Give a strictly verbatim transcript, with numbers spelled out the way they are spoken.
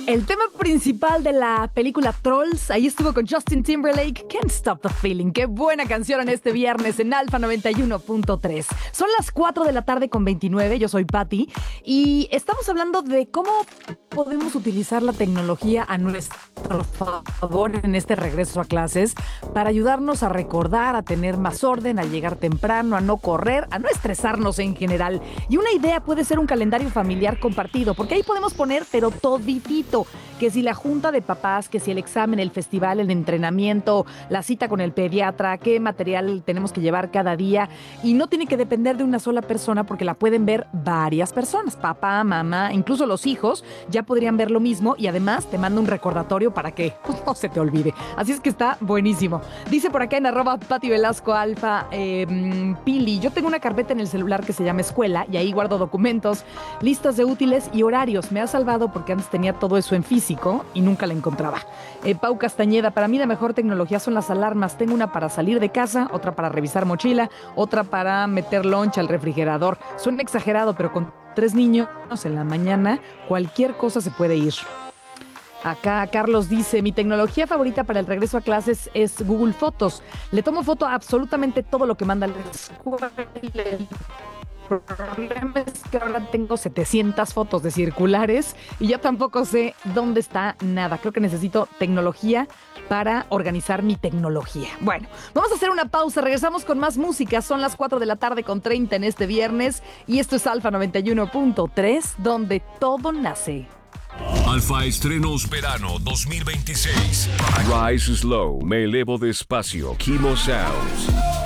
El tema principal de la película Trolls, ahí estuvo con Justin Timberlake, Can't Stop the Feeling. Qué buena canción en este viernes en Alfa noventa y uno punto tres. Son las cuatro de la tarde con veintinueve, yo soy Patti, y estamos hablando de cómo podemos utilizar la tecnología a nuestro favor en este regreso a clases para ayudarnos a recordar, a tener más orden, a llegar temprano, a no correr, a no estresarnos en general. Y una idea puede ser un calendario familiar compartido, porque ahí podemos poner, pero toditito, que si la junta de papás, que si el examen, el festival, el entrenamiento, la cita con el pediatra, qué material tenemos que llevar cada día, y no tiene que depender de una sola persona porque la pueden ver varias personas, papá, mamá, incluso los hijos ya podrían ver lo mismo, y además te manda un recordatorio para que pues, no se te olvide. Así es que está buenísimo. Dice por acá en arroba Pati Velasco Alfa, eh, Pili, yo tengo una carpeta en el celular que se llama Escuela y ahí guardo documentos, listas de útiles y horarios. Me ha salvado porque antes tenía todo eso en físico y nunca la encontraba. Eh, Pau Castañeda, para mí la mejor tecnología son las alarmas. Tengo una para salir de casa, otra para revisar mochila, otra para meter lunch al refrigerador. Suena exagerado, pero con tres niños en la mañana cualquier cosa se puede ir. Acá Carlos dice, mi tecnología favorita para el regreso a clases es Google Fotos. Le tomo foto a absolutamente todo lo que manda la escuela. El problema es que ahora tengo setecientas fotos de circulares y ya tampoco sé dónde está nada. Creo que necesito tecnología para organizar mi tecnología. Bueno, vamos a hacer una pausa. Regresamos con más música. Son las cuatro de la tarde con treinta en este viernes. Y esto es Alfa noventa y uno punto tres, donde todo nace. Alfa Estrenos Verano dos mil veintiséis. Rise Slow, Me Elevo Despacio, Kimo Sounds.